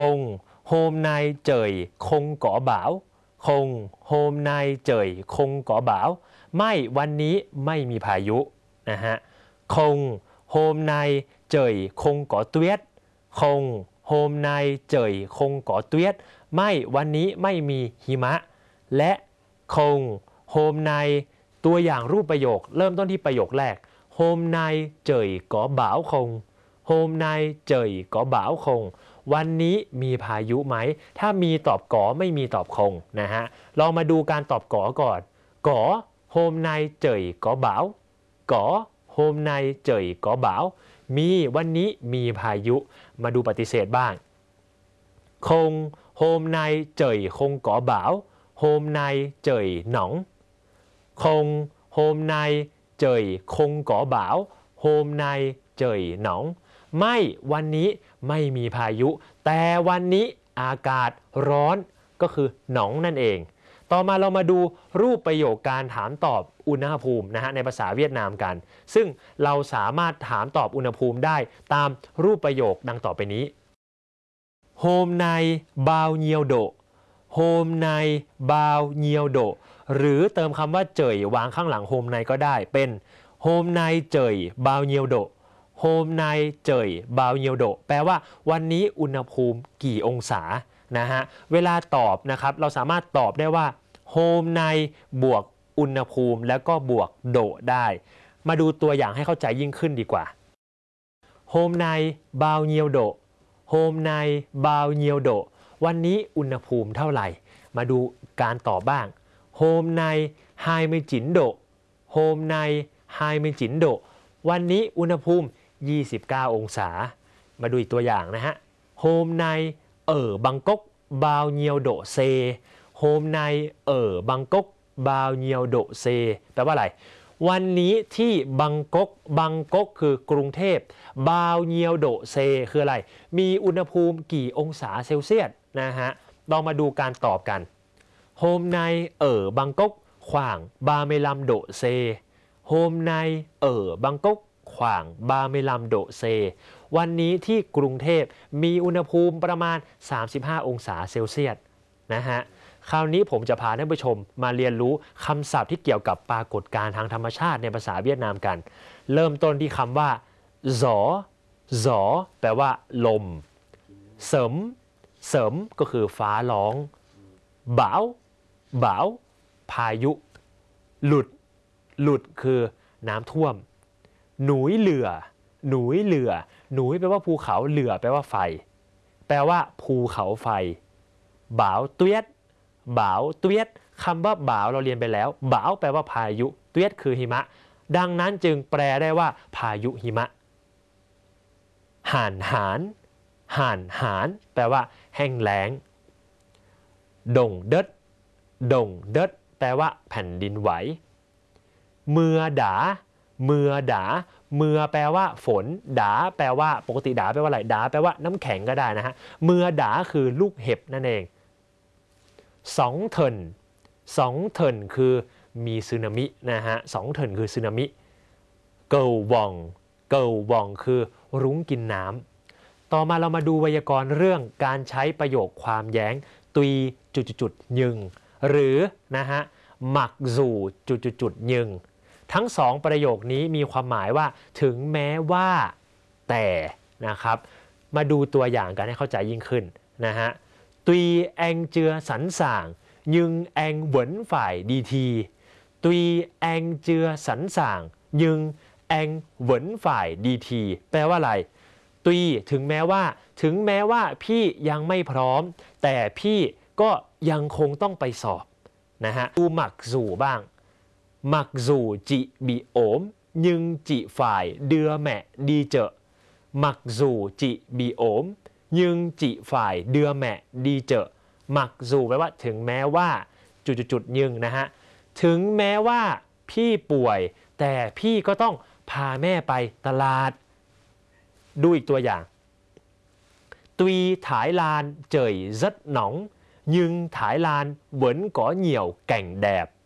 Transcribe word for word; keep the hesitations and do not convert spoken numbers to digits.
Không hôm nay trời không có bão Không hôm nay trời không có bão ไม่วันนี้ไม่มีพายุนะฮะ Không hôm nay trời không có tuyết Không hôm nay trời không có tuyết ไม่วันนี้ไม่มีหิมะและ Không hôm nay ตัวอย่างรูปประโยคเริ่มต้นที่ประโยคแรก Hôm nay trời có bão không Hôm nay trời có bão không วันนี้มีพายุไหมถ้ามีตอบก๋อไม่มีตอบคงนะฮะลองมาดูการตอบก๋อก่อนก๋อ hôm nay trời có bão ก๋อ hôm nay trời có bão มีวันนี้มีพายุมาดูปฏิเสธบ้าง không hôm nay trời không có bão hôm nay trời nóng không hôm nay trời không có bão hôm nay trời nóng ไม่วันนี้ไม่มีพายุแต่วันนี้อากาศร้อนก็คือหนองนั่นเองต่อมาเรามาดูรูปประโยคการถามตอบอุณหภูมินะฮะในภาษาเวียดนามกันซึ่งเราสามารถถามตอบอุณหภูมิได้ตามรูปประโยคดังต่อไปนี้ Hôm nay bao nhiêu độ Hôm nay bao nhiêu độ หรือเติมคำว่าเจยวางข้างหลัง Hôm nay ก็ได้เป็น Hôm nay trời bao nhiêu độ Hôm nay trời bao nhiêu độ แปลว่าวันนี้อุณหภูมิกี่องศานะฮะเวลาตอบนะครับเราสามารถตอบได้ว่า Hôm nay บวกอุณหภูมิแล้วก็บวกโดได้มาดูตัวอย่างให้เข้าใจยิ่งขึ้นดีกว่า Hôm nay bao nhiêu độ Hôm nay bao nhiêu độ วันนี้อุณหภูมิเท่าไหร่มาดูการตอบบ้าง Hôm nay hai mươi chín độ Hôm nay hai mươi chín độ วันนี้อุณหภูมิยี่สิบเก้าองศามาดูอีกตัวอย่างนะฮะ Hôm nay ở Bangkok bao nhiêu độ C Hôm nay ở Bangkok bao nhiêu độ C แปลว่าอะไรวันนี้ที่บังกกบังกกคือกรุงเทพบาวเนียวโดเซคืออะไรมีอุณหภูมิกี่องศาเซลเซียสนะฮะลองมาดูการตอบกัน Hôm nay ở Bangkok khoảng ba mươi lăm độ C Hôm nay ở Bangkok khoảng ba mươi lăm độ C วันนี้ที่กรุงเทพมีอุณหภูมิประมาณสามสิบห้าองศาเซลเซียสนะฮะคราวนี้ผมจะพาท่านผู้ชมมาเรียนรู้คำศัพท์ที่เกี่ยวกับปรากฏการณ์ทางธรรมชาติในภาษาเวียดนามกันเริ่มต้นที่คำว่าหอหอแปลว่าลมเสริมเสริมก็คือฟ้าร้องบ่าวบ่าวพายุหลุดหลุดคือน้ำท่วมหนุยเหลือหนุยเหลือหนุยแปลว่าภูเขาเหลือแปลว่าไฟแปลว่าภูเขาไฟบ่าวเตี้ยบ่าวเตี้ยคำว่าบ่าวเราเรียนไปแล้วบ่าวแปลว่าพายุเตี้ยคือหิมะดังนั้นจึงแปลได้ว่าพายุหิมะห่านหานห่านหานแปลว่าแห้งแล้งดงเด็ดดงเด็ดแปลว่าแผ่นดินไหวเมือดาเมือดาเมือแปลว่าฝนดาแปลว่าปกติดาแปลว่าอะไรดาแปลว่าน้ำแข็งก็ได้นะฮะเมือดาคือลูกเห็บนั่นเองสองเทินสองเทินคือมีสึนามินะฮะสองเทินคือสึนามิเกลวองเกลวองคือรุ้งกินน้ำต่อมาเรามาดูไวยากรณ์เรื่องการใช้ประโยคความแย้งตุยจุดจุดยึงหรือนะฮะหมักสู่จุดจุดยึงทั้งสองประโยคนี้มีความหมายว่าถึงแม้ว่าแต่นะครับมาดูตัวอย่างกันให้เข้าใจยิ่งขึ้นนะฮะTuy anh chưa sẵn sàng nhưng anh vẫn phải đi thi Tuy anh chưa sẵn sàng nhưng anh vẫn phải đi thi แปลว่าอะไรตุยถึงแม้ว่าถึงแม้ว่าพี่ยังไม่พร้อมแต่พี่ก็ยังคงต้องไปสอบนะฮะดูหมักสู่บ้างหมักสู่จิบีโอมยึงจิฝ่ายเดือแม่ดีเจอหมักสู่จิบีโอมยึงจิฝ่ายเดือแม่ดีเจอหมักสู่แปลว่าถึงแม้ว่าจุดจุดยึงนะฮะถึงแม้ว่าพี่ป่วยแต่พี่ก็ต้องพาแม่ไปตลาดดูอีกตัวอย่างตุยถ่ายลานเจยrất nóng nhưng Thái Lan vẫn có nhiều cảnh đẹp